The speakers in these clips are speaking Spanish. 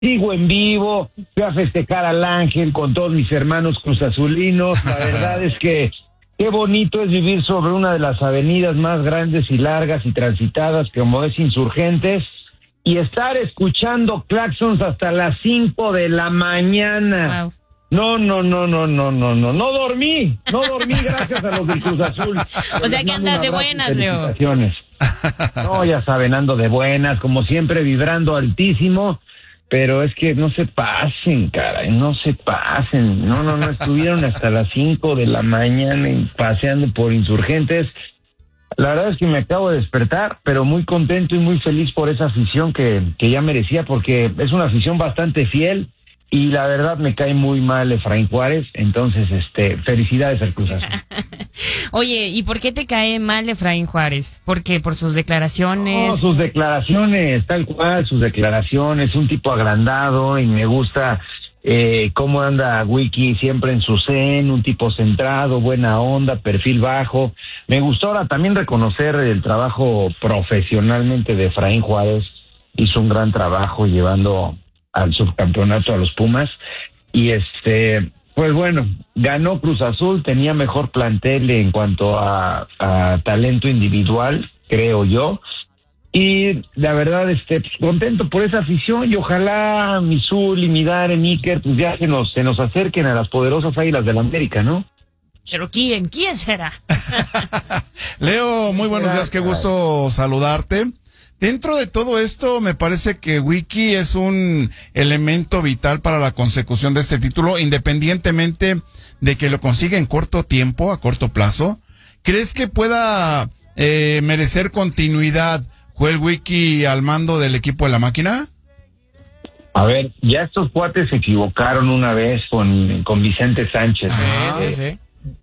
sigo en vivo, fui a festejar al Ángel con todos mis hermanos cruzazulinos. La verdad es que qué bonito es vivir sobre una de las avenidas más grandes y largas y transitadas como es Insurgentes y estar escuchando claxons hasta las 5 de la mañana. Wow. No dormí gracias a los del Cruz Azul. O sea que andas de buenas, Leo. No, ya saben, ando de buenas, como siempre, vibrando altísimo, pero es que no se pasen, caray, no se pasen. No, estuvieron hasta las 5 de la mañana paseando por Insurgentes. La verdad es que me acabo de despertar, pero muy contento y muy feliz por esa afición que ya merecía, porque es una afición bastante fiel. Y la verdad me cae muy mal Efraín Juárez, entonces felicidades al Cruz Azul. Oye, ¿y por qué te cae mal Efraín Juárez? ¿Por qué? ¿Por sus declaraciones? No, sus declaraciones, tal cual, sus declaraciones, un tipo agrandado y me gusta cómo anda Wiki siempre en su zen, un tipo centrado, buena onda, perfil bajo. Me gustó ahora también reconocer el trabajo profesionalmente de Efraín Juárez, hizo un gran trabajo llevando al subcampeonato a los Pumas y pues bueno, ganó Cruz Azul, tenía mejor plantel en cuanto a talento individual, creo yo, y la verdad pues, contento por esa afición y ojalá mi Zul y mi Dare, Iker, pues ya se nos acerquen a las poderosas Águilas del América, ¿no? ¿Pero quién será? Leo, muy buenos días, qué gusto saludarte. Dentro de todo esto, me parece que Wiki es un elemento vital para la consecución de este título, independientemente de que lo consiga en corto tiempo, a corto plazo. ¿Crees que pueda merecer continuidad Joel Wiki al mando del equipo de la máquina? A ver, ya estos cuates se equivocaron una vez con Vicente Sánchez. Sí.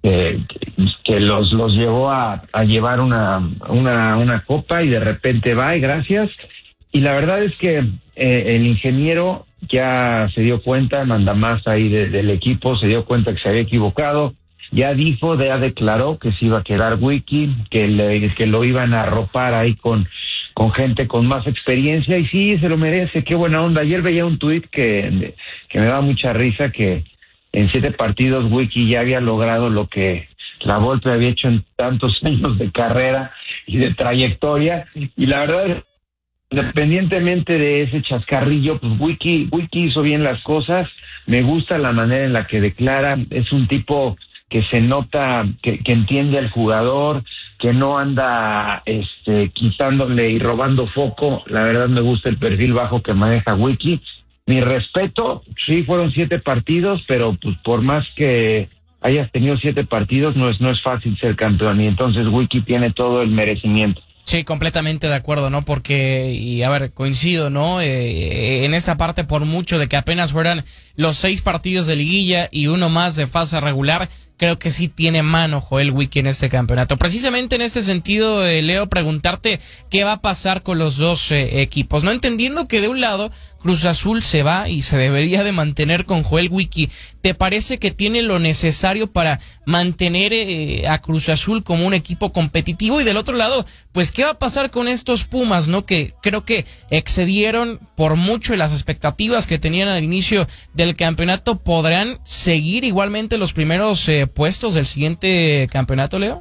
Que los llevó a llevar una copa y de repente va y gracias. Y la verdad es que el ingeniero ya se dio cuenta, mandamás ahí del equipo, se dio cuenta que se había equivocado, ya declaró que se iba a quedar Wiki, que lo iban a arropar ahí con gente con más experiencia y sí, se lo merece, qué buena onda. Ayer veía un tuit que me daba mucha risa, que en 7 partidos Wiki ya había logrado lo que la Volpe había hecho en tantos años de carrera y de trayectoria, y la verdad, independientemente de ese chascarrillo, pues Wiki hizo bien las cosas. Me gusta la manera en la que declara, es un tipo que se nota que entiende al jugador, que no anda quitándole y robando foco. La verdad me gusta el perfil bajo que maneja Wiki. Mi respeto, sí fueron 7 partidos, pero pues por más que hayas tenido 7 partidos, no es fácil ser campeón, y entonces Wiki tiene todo el merecimiento. Sí, completamente de acuerdo, ¿no? Porque, y a ver, coincido, ¿no? En esta parte, por mucho de que apenas fueran los 6 partidos de liguilla y uno más de fase regular, creo que sí tiene mano Joel Wiki en este campeonato. Precisamente en este sentido, Leo, preguntarte qué va a pasar con los dos equipos, ¿no? Entendiendo que de un lado Cruz Azul se va y se debería de mantener con Joel Wiki. ¿Te parece que tiene lo necesario para mantener a Cruz Azul como un equipo competitivo? Y del otro lado, pues, ¿qué va a pasar con estos Pumas, no? Que creo que excedieron por mucho las expectativas que tenían al inicio del campeonato. ¿Podrán seguir igualmente los primeros puestos del siguiente campeonato, Leo?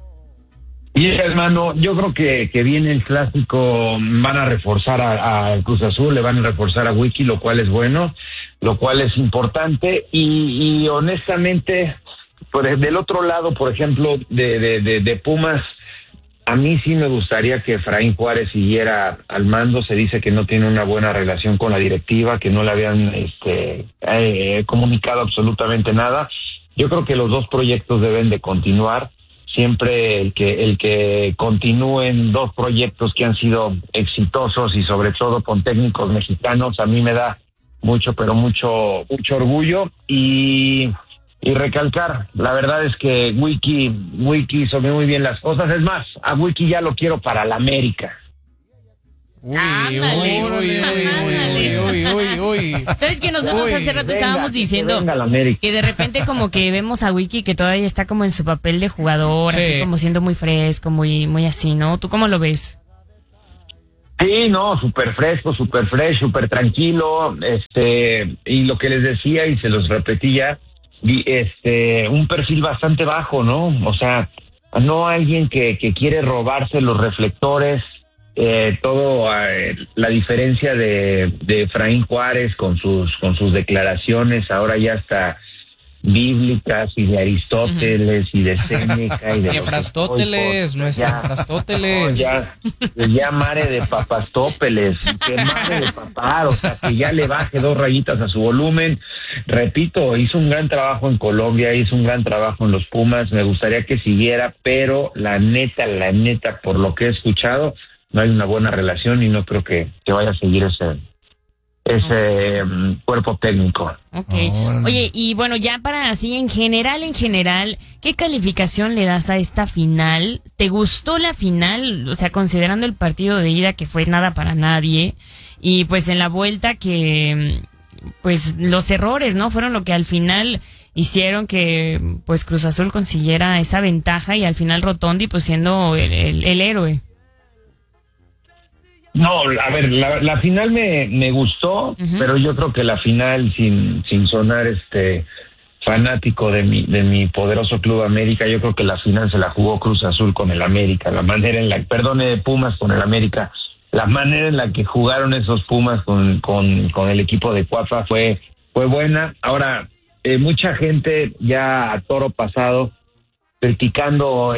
Y hermano, yo creo que viene el clásico, van a reforzar a Cruz Azul, le van a reforzar a Wiki, lo cual es bueno, lo cual es importante, y honestamente, del otro lado, por ejemplo, de Pumas, a mí sí me gustaría que Efraín Juárez siguiera al mando. Se dice que no tiene una buena relación con la directiva, que no le habían comunicado absolutamente nada. Yo creo que los dos proyectos deben de continuar. Siempre el que continúen 2 proyectos que han sido exitosos y sobre todo con técnicos mexicanos, a mí me da mucho orgullo y recalcar, la verdad es que Wiki hizo muy bien las cosas. Es más, a Wiki ya lo quiero para la América. Ándale. ¿Sabes que nosotros hace rato estábamos diciendo que de repente como que vemos a Wiki que todavía está como en su papel de jugador, sí, así como siendo muy fresco, muy así, ¿no? ¿Tú cómo lo ves? Sí, no, súper fresco, súper fresh, súper tranquilo, y lo que les decía y se los repetí ya, un perfil bastante bajo, ¿no? O sea, no alguien que quiere robarse los reflectores, la diferencia de Efraín Juárez con sus declaraciones, ahora ya está bíblicas y de Aristóteles y de Séneca y de Frastóteles, no es Frastóteles. Ya mare de papastópeles, que mare de papar, o sea, que ya le baje 2 rayitas a su volumen. Repito, hizo un gran trabajo en Colombia, hizo un gran trabajo en los Pumas, me gustaría que siguiera, pero la neta, por lo que he escuchado, no hay una buena relación y no creo que vaya a seguir ese cuerpo técnico. Okay. Oye, y bueno, ya para así, en general, ¿qué calificación le das a esta final? ¿Te gustó la final? O sea, considerando el partido de ida que fue nada para nadie, y pues en la vuelta que, pues los errores, ¿no? Fueron lo que al final hicieron que, pues Cruz Azul consiguiera esa ventaja y al final Rotondi, pues siendo el héroe. No, a ver, la final me gustó, pero yo creo que la final, sin sonar fanático de mi poderoso Club América, yo creo que la final se la jugó Cruz Azul con el América, Pumas con el América, la manera en la que jugaron esos Pumas con el equipo de Cuapa fue buena. Ahora, mucha gente ya a toro pasado criticando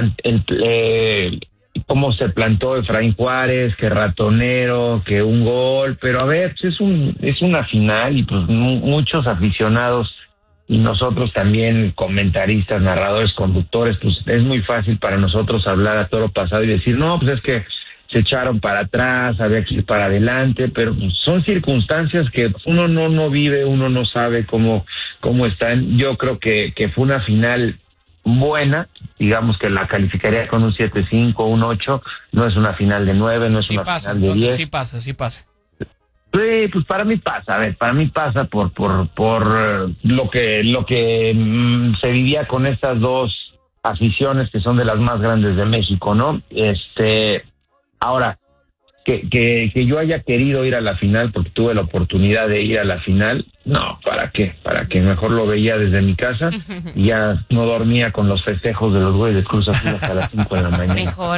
cómo se plantó Efraín Juárez, que ratonero, que un gol, pero a ver, pues es una final y pues muchos aficionados y nosotros también, comentaristas, narradores, conductores, pues es muy fácil para nosotros hablar a toro pasado y decir, no, pues es que se echaron para atrás, había que ir para adelante, pero pues son circunstancias que uno no vive, uno no sabe cómo están. Yo creo que fue una final buena, digamos que la calificaría con un 7-5, un 8, no es una final de 9, no es una final de 10. Sí pasa. Sí, pues para mí pasa por lo que se vivía con estas dos aficiones que son de las más grandes de México, ¿no? Ahora, que yo haya querido ir a la final porque tuve la oportunidad de ir a la final, no, ¿para qué? Mejor lo veía desde mi casa y ya no dormía con los festejos de los güeyes de Cruz Azul hasta las 5 de la mañana. Mejor.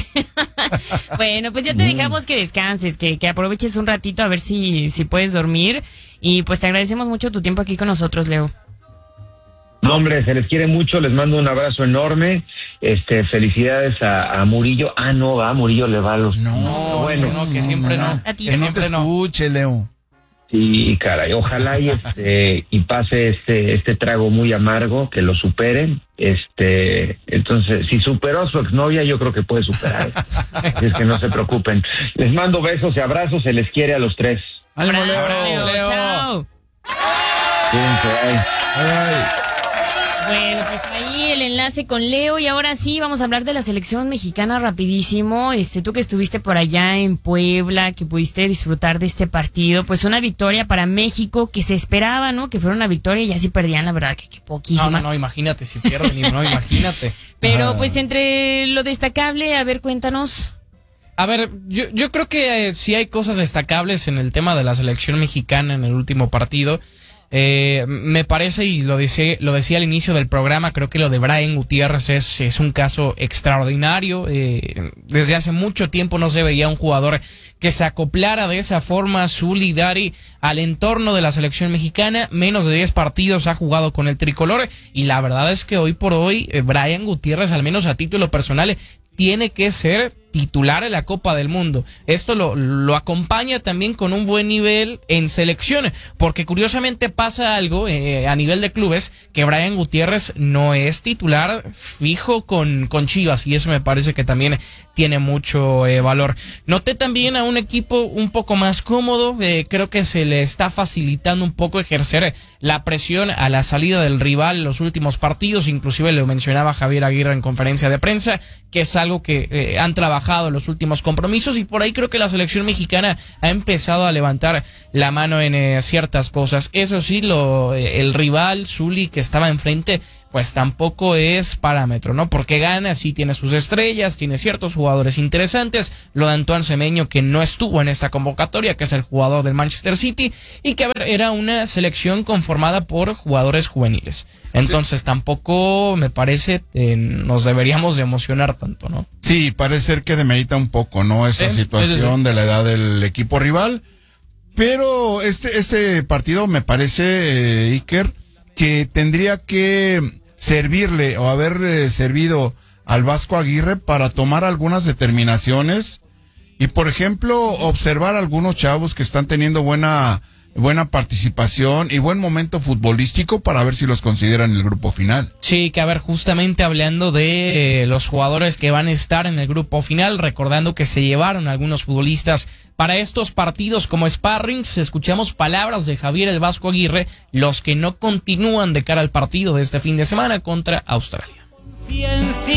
Bueno, pues ya te dejamos que descanses, que aproveches un ratito a ver si puedes dormir, y pues te agradecemos mucho tu tiempo aquí con nosotros, Leo. No, hombre, se les quiere mucho, les mando un abrazo enorme. Felicidades a Murillo. Murillo le va a los... No, que siempre no. Que no te escuche, Leo. Sí, caray, ojalá y pase este trago muy amargo, que lo superen. Entonces, si superó a su exnovia, yo creo que puede superar. Así es que no se preocupen. Les mando besos y abrazos, se les quiere a los 3. ¡Ánimo, Leo! ¡Chao! Cuídense, Bye. Bueno, pues ahí el enlace con Leo, y ahora sí vamos a hablar de la selección mexicana rapidísimo. Tú que estuviste por allá en Puebla, que pudiste disfrutar de este partido, pues una victoria para México que se esperaba, ¿no? Que fuera una victoria, y así perdían, la verdad, que poquísima. No, imagínate si pierden, imagínate. Pero pues entre lo destacable, a ver, cuéntanos. A ver, yo creo que sí hay cosas destacables en el tema de la selección mexicana en el último partido. Me parece, y lo decía al inicio del programa, creo que lo de Brian Gutiérrez es un caso extraordinario. Desde hace mucho tiempo no se veía un jugador que se acoplara de esa forma, solidari, al entorno de la selección mexicana. Menos de 10 partidos ha jugado con el tricolor, y la verdad es que hoy por hoy Brian Gutiérrez, al menos a título personal, tiene que ser titular en la Copa del Mundo. Esto lo acompaña también con un buen nivel en selección, porque curiosamente pasa algo a nivel de clubes, que Brian Gutiérrez no es titular fijo con Chivas, y eso me parece que también tiene mucho valor. Noté también a un equipo un poco más cómodo, creo que se le está facilitando un poco ejercer la presión a la salida del rival en los últimos partidos, inclusive lo mencionaba Javier Aguirre en conferencia de prensa, que es algo que han trabajado en los últimos compromisos, y por ahí creo que la selección mexicana ha empezado a levantar la mano en ciertas cosas. Eso sí, el rival Zuli que estaba enfrente, pues tampoco es parámetro, ¿no? Porque gana, sí tiene sus estrellas, tiene ciertos jugadores interesantes, lo de Antoine Semenyo, que no estuvo en esta convocatoria, que es el jugador del Manchester City, y que, a ver, era una selección conformada por jugadores juveniles. Entonces tampoco me parece nos deberíamos de emocionar tanto, ¿no? Sí, parece ser que demerita un poco, ¿no? Esa situación de la edad del equipo rival, pero este partido me parece, Iker, que tendría que servirle o haber servido al Vasco Aguirre para tomar algunas determinaciones y, por ejemplo, observar a algunos chavos que están teniendo buena participación y buen momento futbolístico para ver si los consideran en el grupo final. Sí, que a ver, justamente hablando de los jugadores que van a estar en el grupo final, recordando que se llevaron algunos futbolistas para estos partidos como sparrings, escuchamos palabras de Javier el Vasco Aguirre, los que no continúan de cara al partido de este fin de semana contra Australia. Ya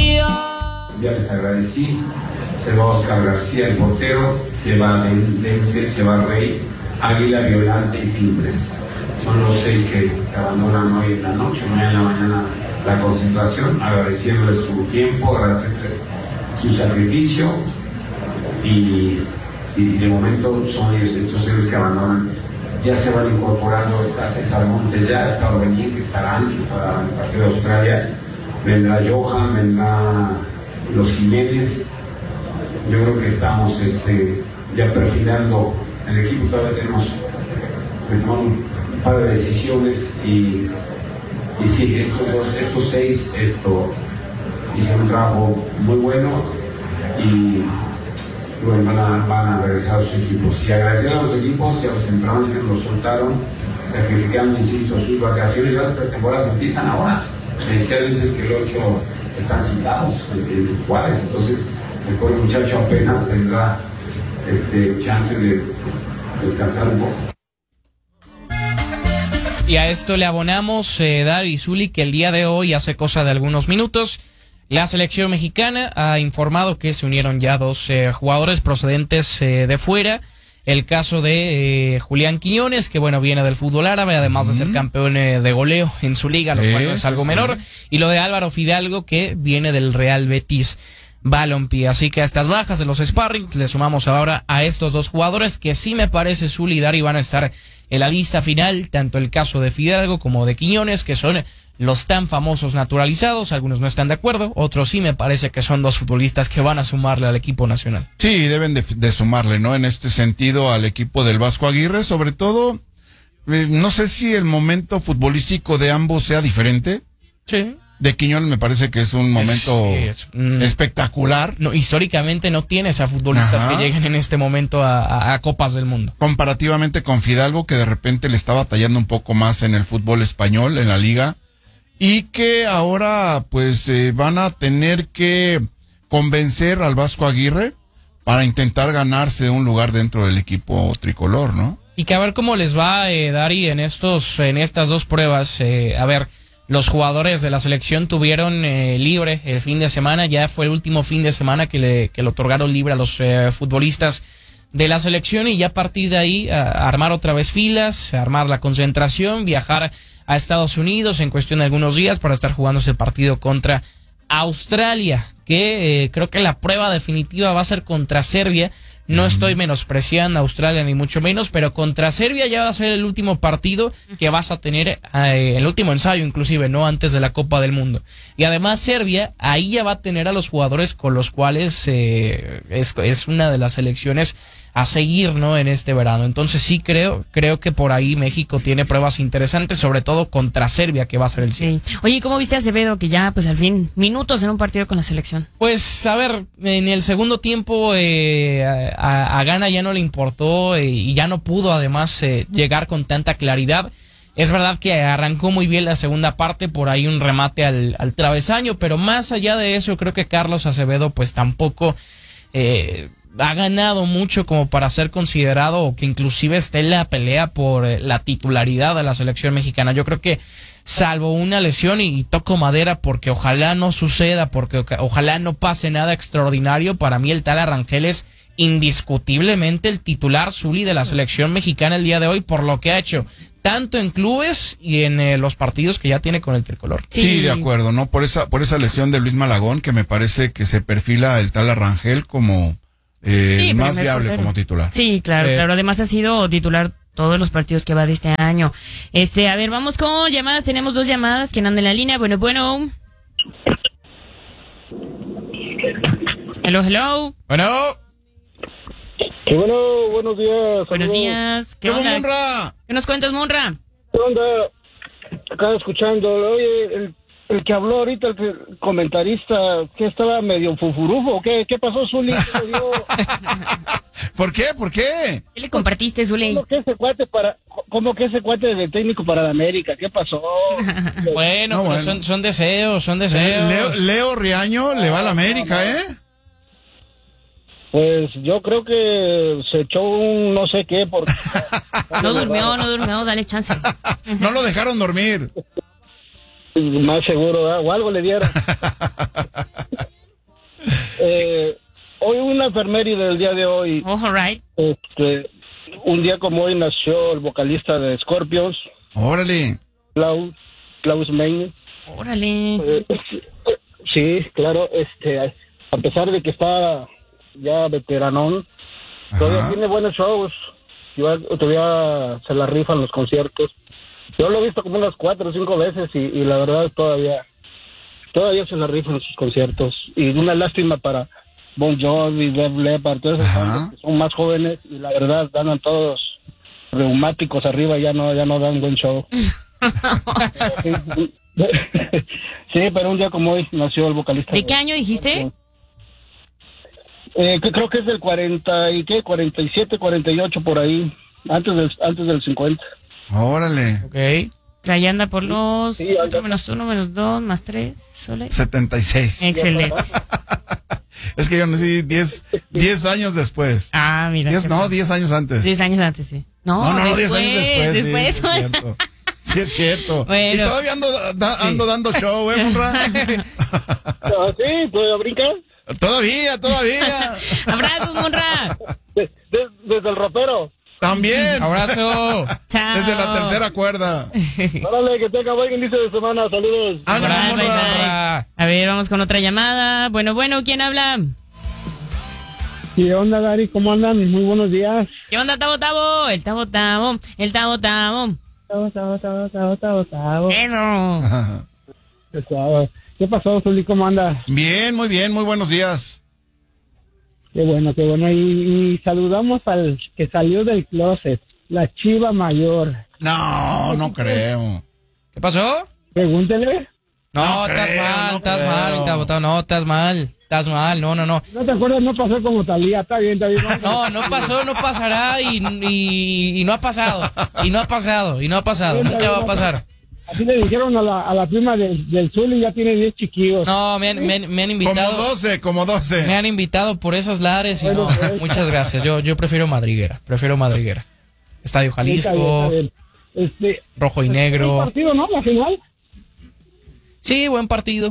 les agradecí, se va Oscar García, el portero, se va Denzel, se va Rey, Águila, Violante y Simples. Son los 6 que abandonan hoy en la noche, mañana en la mañana la concentración, agradeciéndoles su tiempo, agradeciéndoles su sacrificio y de momento son ellos, estos seres que abandonan. Ya se van incorporando, está César Montes, ya está Orbelín, que estarán para el partido de Australia, vendrá Johan, vendrá los Jiménez. Yo creo que estamos ya perfilando el equipo, todavía tenemos que tomar un par de decisiones y sí, estos 6 hicieron un trabajo muy bueno y bueno, van a regresar a sus equipos. Y agradecer a los equipos y a los entrenadores que los soltaron, sacrificando, insisto, sus vacaciones. Ya las pretemporadas empiezan ahora. Me dicen que el 8 están citados en Juárez, entonces el pobre muchacho apenas tendrá chance de descansar un poco. Y a esto le abonamos, Dari Zuli, que el día de hoy, hace cosa de algunos minutos, la selección mexicana ha informado que se unieron ya 2 jugadores procedentes de fuera. El caso de Julián Quiñones, que bueno, viene del fútbol árabe, además de ser campeón de goleo en su liga, lo cual no es algo menor. Y lo de Álvaro Fidalgo, que viene del Real Betis Balompié. Así que a estas bajas de los sparrings le sumamos ahora a estos 2 jugadores que sí me parece Zuli y Dari van a estar en la lista final, tanto el caso de Fidalgo como de Quiñones, que son los tan famosos naturalizados. Algunos no están de acuerdo, otros sí me parece que son 2 futbolistas que van a sumarle al equipo nacional. Sí, deben de sumarle, ¿no? En este sentido al equipo del Vasco Aguirre, sobre todo, no sé si el momento futbolístico de ambos sea diferente. Sí. De Quiñones me parece que es un momento espectacular. No, históricamente no tienes a futbolistas que lleguen en este momento a Copas del Mundo. Comparativamente con Fidalgo, que de repente le está batallando un poco más en el fútbol español, en la liga, y que ahora pues van a tener que convencer al Vasco Aguirre para intentar ganarse un lugar dentro del equipo tricolor, ¿no? Y que a ver cómo les va, Dari, en estas 2 pruebas. A ver, los jugadores de la selección tuvieron libre el fin de semana, ya fue el último fin de semana que le otorgaron libre a los futbolistas de la selección, y ya a partir de ahí armar otra vez filas, armar la concentración, viajar a Estados Unidos en cuestión de algunos días para estar jugándose el partido contra Australia, que creo que la prueba definitiva va a ser contra Serbia. No estoy menospreciando a Australia ni mucho menos, pero contra Serbia ya va a ser el último partido que vas a tener, el último ensayo inclusive, no antes de la Copa del Mundo. Y además Serbia ahí ya va a tener a los jugadores con los cuales es una de las selecciones a seguir, ¿no? En este verano. Entonces sí creo que por ahí México tiene pruebas interesantes, sobre todo contra Serbia, que va a ser el sí. Oye, ¿cómo viste a Acevedo, que ya pues al fin minutos en un partido con la selección? Pues a ver, en el segundo tiempo a Gana ya no le importó y ya no pudo además llegar con tanta claridad. Es verdad que arrancó muy bien la segunda parte, por ahí un remate al travesaño, pero más allá de eso creo que Carlos Acevedo pues tampoco ha ganado mucho como para ser considerado o que inclusive esté en la pelea por la titularidad de la selección mexicana. Yo creo que salvo una lesión, y toco madera porque ojalá no suceda, porque ojalá no pase nada extraordinario, para mí el tal Arrangeles indiscutiblemente el titular Zuli de la selección mexicana el día de hoy por lo que ha hecho tanto en clubes y en los partidos que ya tiene con el tricolor. Sí, de acuerdo, ¿no? Por esa lesión de Luis Malagón, que me parece que se perfila el tal Arrangel como más viable portero como titular. Sí, claro, claro. Además ha sido titular todos los partidos que va de este año. A ver, vamos con llamadas. Tenemos 2 llamadas. ¿Quién anda en la línea? Bueno. Hello. Bueno. Qué bueno, buenos días. Buenos días. ¿Qué onda? Monra? ¿Qué nos cuentas, Monra? ¿Qué onda? Acá escuchando. Oye, el que habló ahorita, el comentarista, que estaba medio fufurufo. ¿Qué pasó, Zuli? ¿Por qué? ¿Qué le compartiste, Zuli? ¿Cómo que ese cuate de técnico para la América? ¿Qué pasó? Bueno, bueno. Son deseos. Leo Riaño le va a la América, ¿eh? Pues yo creo que se echó un no sé qué porque... No durmió, dale chance. No lo dejaron dormir. Más seguro, ¿verdad? O algo le dieron. Hoy una efeméride del día de hoy. Oh, all right. Un día como hoy nació el vocalista de Scorpions. Órale. Klaus Meine. Órale. Sí, claro. A pesar de que está ya veteranón, todavía tiene buenos shows. Todavía se la rifan los conciertos. Yo lo he visto como unas 4 o 5 veces y la verdad todavía se la rifan sus conciertos. Y una lástima para Bon Jovi, Def Leppard, todos esos bandas que son más jóvenes y la verdad andan todos reumáticos arriba, ya no dan buen show. Sí, pero un día como hoy nació el vocalista. ¿De qué año dijiste? Creo que es del 47, 48 por ahí, antes del 50. Órale. Ok. O sea, ya anda por los Sí, 4 menos 1 menos 2 más 3. 76. Excelente. Es que yo nací 10 años después. Ah, mira. 10 años antes. 10 años antes, sí. No, 10 años después. Sí, es cierto. Sí, es cierto. Bueno. Y todavía ando dando show, Monra. Sí, ¿puedo brincar? Todavía. Abrazos, Monra. Desde el ropero. También. Abrazo. Chao. Desde la tercera cuerda. Órale, que tenga buen inicio de semana. Saludos. Abrazo, Monra. bye. A ver, vamos con otra llamada. Bueno, ¿quién habla? ¿Qué onda, Gary? ¿Cómo andan? Muy buenos días. ¿Qué onda, Tabo? El Tabo. Eso. ¿Qué pasó, Zuli? ¿Cómo andas? Bien, muy buenos días. Qué bueno. Y saludamos al que salió del closet, la Chiva Mayor. No creo. ¿Qué pasó? Pregúntele. No, estás mal, Tabo, no, estás mal, no. ¿No te acuerdas? No pasó como Talía, está bien. No pasó, no pasará y no ha pasado, nunca va a pasar. Así le dijeron a la prima del Zuli, ya tiene 10 chiquillos. No, me han invitado. Como 12. Me han invitado por esos lares y no, muchas gracias. Yo prefiero Madriguera. Estadio Jalisco, rojo y negro. ¿Buen partido, no? ¿La final? Sí, buen partido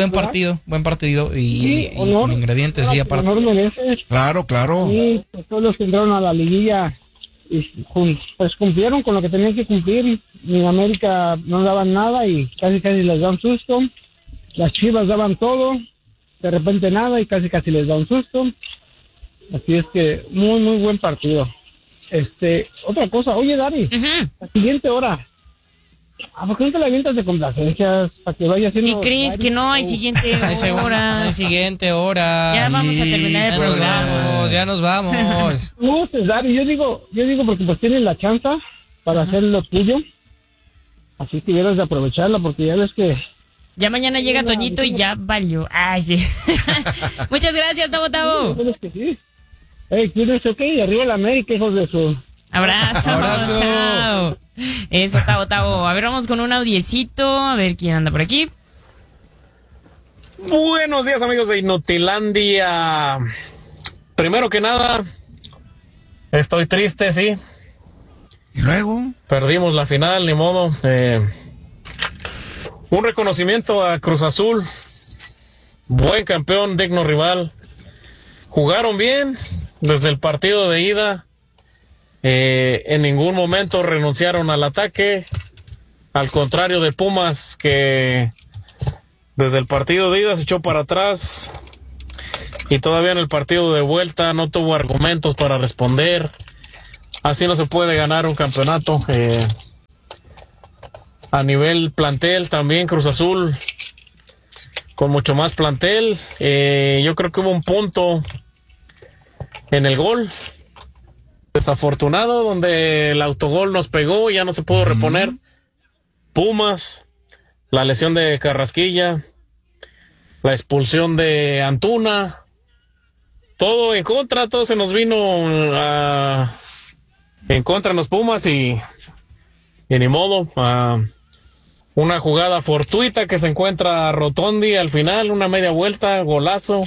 y Sí, con ingredientes sí aparte. Honor mereces. Claro. Sí, pues todos los que entraron a la liguilla y pues cumplieron con lo que tenían que cumplir. En América no daban nada y casi les da un susto. Las Chivas daban todo, de repente nada y casi les da un susto. Así es que muy buen partido. Otra cosa, oye, Dari, la siguiente hora, ¿por qué no te la avientas de complacencias para que vaya haciendo? ¿Qué crees? Que no hay siguiente hora. Hay siguiente hora. Ya vamos a terminar el programa. Ya nos vamos. No, Dari, yo digo porque pues tienes la chance para hacer lo tuyo. Así que debes de aprovecharla porque ya ves que... Ya mañana llega Toñito y ya valió. Ay, sí. Muchas gracias, Tabo. Sí, sí. Cuídense, ok, arriba la América, hijos de su... Abrazo. Chao. Eso, Tabo. A ver, vamos con un audiecito. A ver quién anda por aquí. Buenos días, amigos de Inutilandia. Primero que nada, estoy triste, sí. ¿Y luego? Perdimos la final, ni modo. Un reconocimiento a Cruz Azul. Buen campeón, digno rival. Jugaron bien, desde el partido de ida, en ningún momento renunciaron al ataque, al contrario de Pumas, que desde el partido de ida se echó para atrás y todavía en el partido de vuelta no tuvo argumentos para responder. Así no se puede ganar un campeonato. A nivel plantel también Cruz Azul con mucho más plantel. Yo creo que hubo un punto en el gol desafortunado donde el autogol nos pegó y ya no se pudo reponer. Pumas, la lesión de Carrasquilla, la expulsión de Antuna, todo en contra, todo se nos vino en contra en los Pumas y ni modo. Una jugada fortuita que se encuentra Rotondi al final, una media vuelta, golazo.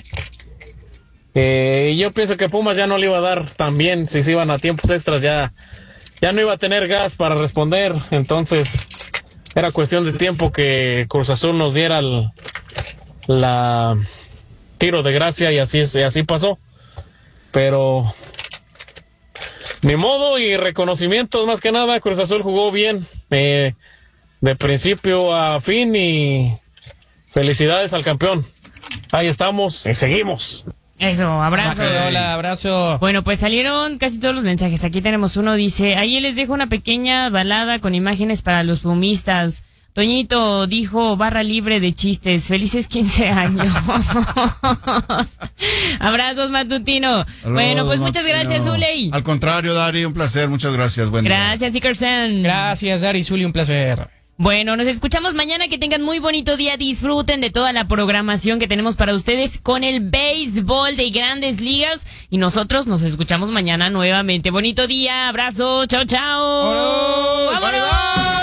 Yo pienso que Pumas ya no le iba a dar tan bien, si se iban a tiempos extras ya no iba a tener gas para responder, entonces era cuestión de tiempo que Cruz Azul nos diera la tiro de gracia y así pasó. Pero ni modo, y reconocimientos más que nada. Cruz Azul jugó bien de principio a fin y felicidades al campeón. Ahí estamos y seguimos. Eso, abrazo. Hola, abrazo. Bueno, pues salieron casi todos los mensajes. Aquí tenemos uno, dice, ahí les dejo una pequeña balada con imágenes para los pumistas. Toñito dijo, barra libre de chistes, felices 15 años. Abrazos, Matutino. Saludos, bueno, pues muchas Matutino. gracias, Zuley. Al contrario, Dari, un placer, muchas gracias. Buen día. Gracias, Ickerson. Gracias, Dari, Zuli, un placer. Bueno, nos escuchamos mañana, que tengan muy bonito día, disfruten de toda la programación que tenemos para ustedes con el béisbol de Grandes Ligas y nosotros nos escuchamos mañana nuevamente. Bonito día, abrazo, chao, chao. ¡Vámonos! ¡Vámonos!